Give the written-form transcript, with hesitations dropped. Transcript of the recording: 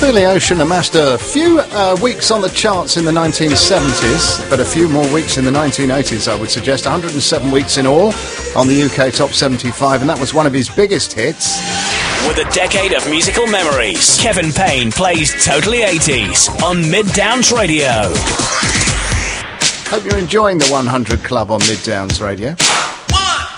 Billy Ocean amassed a few weeks on the charts in the 1970s, but a few more weeks in the 1980s, I would suggest. 107 weeks in all on the UK Top 75, and that was one of his biggest hits. With a decade of musical memories, Kevin Payne plays Totally 80s on Mid Downs Radio. Hope you're enjoying the 100 Club on Mid Downs Radio.